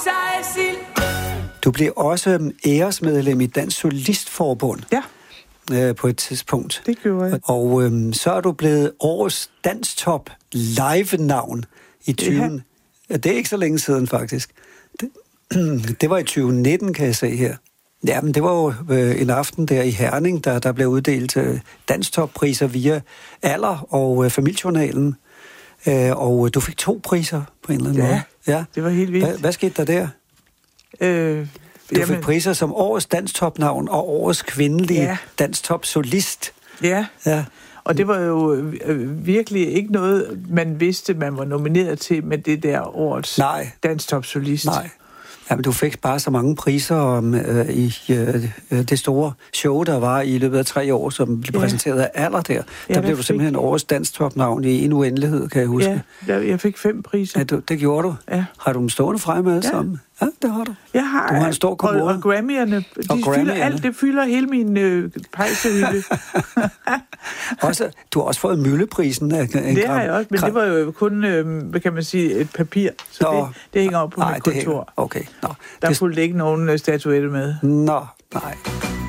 Du blev også æresmedlem i Dansk Solistforbund. Ja. På et tidspunkt. Det gjorde jeg. Og så er du blevet årets Danstop live-navn i 20. Ja. Det er ikke så længe siden, faktisk. Det var i 2019, kan jeg se her. Ja, men det var jo en aften der i Herning, der blev uddelt Danstop-priser via Aller og Familiejournalen. Og du fik 2 priser på en eller anden måde. Ja, det var helt vildt. Hvad skete der der? Du fik priser som årets Danstop-navn og årets kvindelige Danstop-solist. Ja. Og det var jo virkelig ikke noget, man vidste, man var nomineret til med det der årets Danstop-solist. Nej. Jamen, du fik bare så mange priser i det store show, der var i løbet af 3 år, som blev præsenteret af Aller der. Der blev du simpelthen årets Danstop-navn i en uendelighed, kan jeg huske. Ja, jeg fik 5 priser. Ja, det gjorde du? Ja. Har du dem stående fremme alle sammen? Ja, det har du. Jeg har. Du har en stor kommode. Og Grammy'erne, fylder alt. Det fylder hele min pejsehylde. Du har også fået Mølleprisen. Det har jeg også, men det var jo kun, hvad kan man sige, et papir. Så det hænger op på mit kontor. Okay. Der fulgte ikke nogen statuette med. Nej.